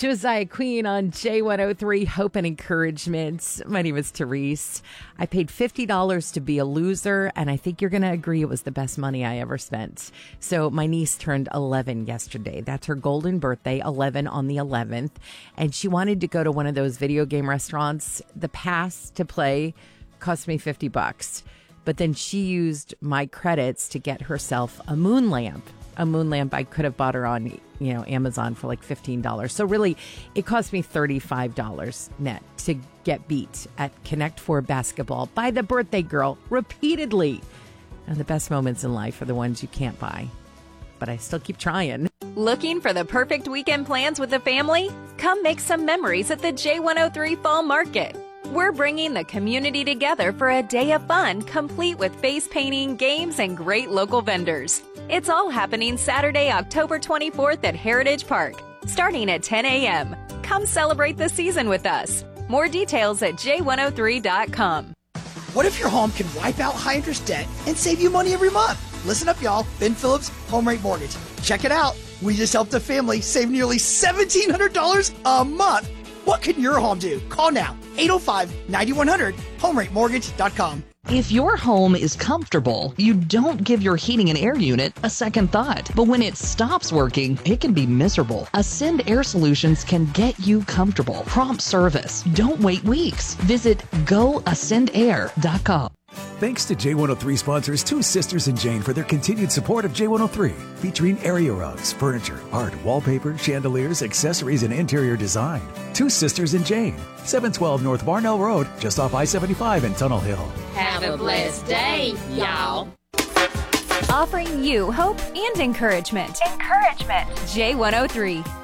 Josiah Queen on J103, Hope and Encouragement. My name is Therese. I paid $50 to be a loser, and I think you're going to agree it was the best money I ever spent. So my niece turned 11 yesterday. That's her golden birthday, 11 on the 11th. And she wanted to go to one of those video game restaurants. The pass to play cost me $50. But then she used my credits to get herself a moon lamp. A moon lamp I could have bought her on, Amazon for like $15. So really, it cost me $35 net to get beat at Connect 4 basketball by the birthday girl repeatedly. And the best moments in life are the ones you can't buy. But I still keep trying. Looking for the perfect weekend plans with the family? Come make some memories at the J103 Fall Market. We're bringing the community together for a day of fun, complete with face painting, games, and great local vendors. It's all happening Saturday, October 24th at Heritage Park, starting at 10 a.m. Come celebrate the season with us. More details at j103.com. What if your home can wipe out high-interest debt and save you money every month? Listen up, y'all. Ben Phillips, Home Rate Mortgage. Check it out. We just helped a family save nearly $1,700 a month. What can your home do? Call now. 805-9100, HomeRateMortgage.com. If your home is comfortable, you don't give your heating and air unit a second thought. But when it stops working, it can be miserable. Ascend Air Solutions can get you comfortable. Prompt service. Don't wait weeks. Visit GoAscendAir.com. Thanks to J103 sponsors Two Sisters and Jane for their continued support of J103, featuring area rugs, furniture, art, wallpaper, chandeliers, accessories, and interior design. Two Sisters and Jane, 712 North Barnell Road, just off I-75 in Tunnel Hill. Have a blessed day, y'all. Offering you hope and encouragement. J103.